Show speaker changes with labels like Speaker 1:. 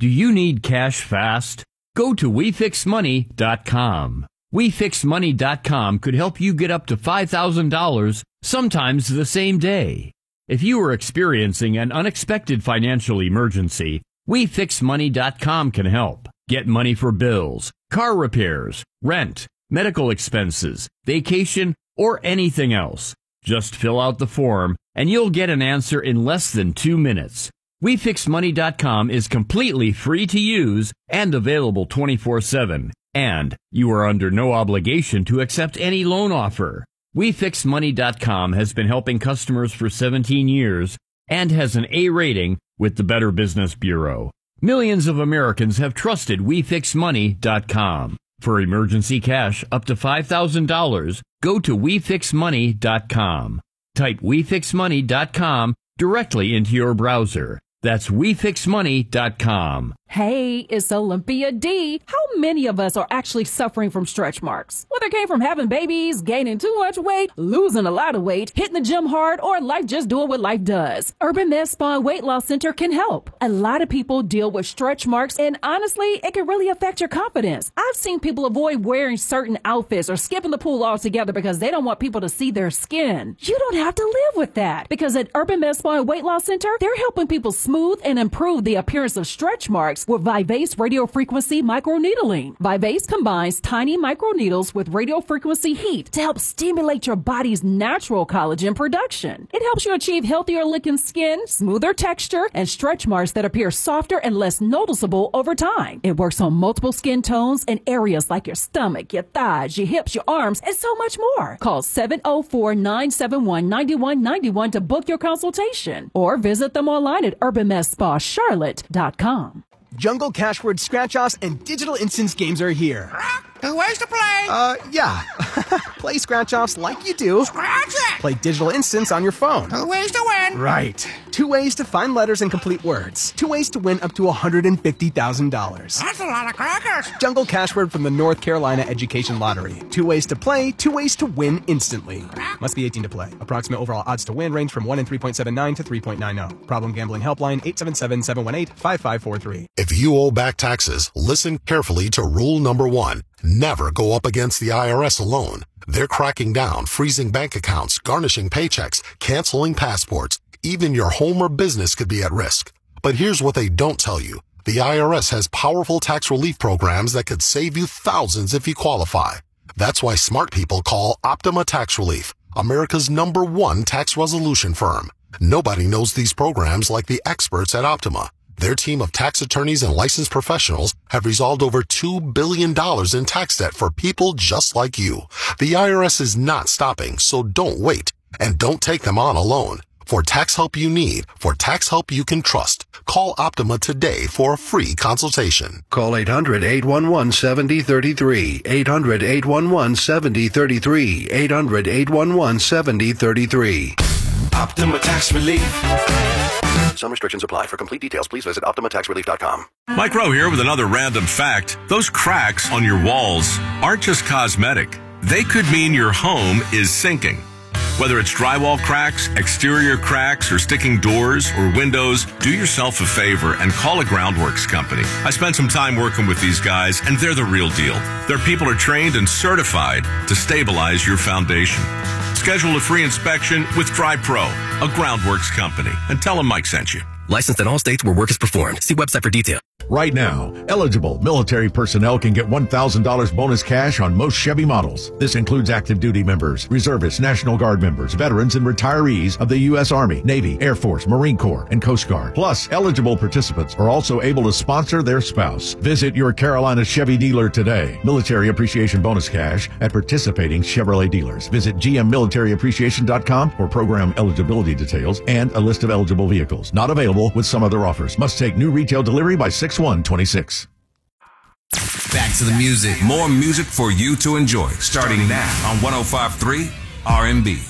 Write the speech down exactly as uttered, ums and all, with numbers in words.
Speaker 1: Do you need cash fast? Go to we fix money dot com. we fix money dot com could help you get up to five thousand dollars, sometimes the same day. If you are experiencing an unexpected financial emergency, we fix money dot com can help. Get money for bills, car repairs, rent, medical expenses, vacation, or anything else. Just fill out the form and you'll get an answer in less than two minutes. we fix money dot com is completely free to use and available twenty-four seven. And you are under no obligation to accept any loan offer. we fix money dot com has been helping customers for seventeen years and has an A rating with the Better Business Bureau. Millions of Americans have trusted we fix money dot com. For emergency cash up to five thousand dollars, go to we fix money dot com. Type we fix money dot com directly into your browser. That's we fix money dot com.
Speaker 2: Hey, it's Olympia D. How many of us are actually suffering from stretch marks? Whether it came from having babies, gaining too much weight, losing a lot of weight, hitting the gym hard, or life just doing what life does, Urban Med Spa and Weight Loss Center can help. A lot of people deal with stretch marks, and honestly, it can really affect your confidence. I've seen people avoid wearing certain outfits or skipping the pool altogether because they don't want people to see their skin. You don't have to live with that, because at Urban Med Spa and Weight Loss Center, they're helping people smooth and improve the appearance of stretch marks with Vivace radiofrequency microneedling. Vivace combines tiny microneedles with radiofrequency heat to help stimulate your body's natural collagen production. It helps you achieve healthier looking skin, smoother texture, and stretch marks that appear softer and less noticeable over time. It works on multiple skin tones and areas like your stomach, your thighs, your hips, your arms, and so much more. Call seven oh four, nine seven one, nine one nine one to book your consultation, or visit them online at urban med spa charlotte dot com.
Speaker 3: Jungle Cashword Scratch-Offs and Digital Instance games are here.
Speaker 4: Two ways to play.
Speaker 3: Uh, yeah. Play Scratch-Offs like you do.
Speaker 4: Scratch it.
Speaker 3: Play Digital Instance on your phone.
Speaker 4: Two ways to win.
Speaker 3: Right. Two ways to find letters and complete words. Two ways to win up to one hundred fifty thousand dollars.
Speaker 4: That's a lot of crackers.
Speaker 3: Jungle Cashword from the North Carolina Education Lottery. Two ways to play, two ways to win instantly. Must be eighteen to play. Approximate overall odds to win range from one in three point seven nine to three point nine zero. Problem gambling helpline eight seven seven, seven one eight, five five four three.
Speaker 5: If you owe back taxes, listen carefully to rule number one. Never go up against the I R S alone. They're cracking down, freezing bank accounts, garnishing paychecks, canceling passports. Even your home or business could be at risk. But here's what they don't tell you. The I R S has powerful tax relief programs that could save you thousands if you qualify. That's why smart people call Optima Tax Relief, America's number one tax resolution firm. Nobody knows these programs like the experts at Optima. Their team of tax attorneys and licensed professionals have resolved over two billion dollars in tax debt for people just like you. The I R S is not stopping, so don't wait. And don't take them on alone. For tax help you need, for tax help you can trust, call Optima today for a free consultation.
Speaker 6: Call eight hundred, eight one one, seven zero three three, eight hundred, eight one one, seven zero three three, eight hundred, eight one one, seven zero three three.
Speaker 7: Optima Tax Relief.
Speaker 6: Some restrictions apply. For complete details, please visit optima tax relief dot com.
Speaker 8: Mike Rowe here with another random fact. Those cracks on your walls aren't just cosmetic. They could mean your home is sinking. Whether it's drywall cracks, exterior cracks, or sticking doors or windows, do yourself a favor and call a Groundworks company. I spent some time working with these guys, and they're the real deal. Their people are trained and certified to stabilize your foundation. Schedule a free inspection with DryPro, a Groundworks company, and tell them Mike sent you.
Speaker 9: Licensed in all states where work is performed. See website for detail.
Speaker 10: Right now, eligible military personnel can get one thousand dollars bonus cash on most Chevy models. This includes active duty members, reservists, National Guard members, veterans, and retirees of the U S Army, Navy, Air Force, Marine Corps, and Coast Guard. Plus, eligible participants are also able to sponsor their spouse. Visit your Carolina Chevy dealer today. Military Appreciation Bonus Cash at participating Chevrolet dealers. Visit g m military appreciation dot com for program eligibility details and a list of eligible vehicles. Not available with some other offers. Must take new retail delivery by six one twenty-six.
Speaker 7: Back to the music. More music for you to enjoy. Starting now on one oh five point three R and B.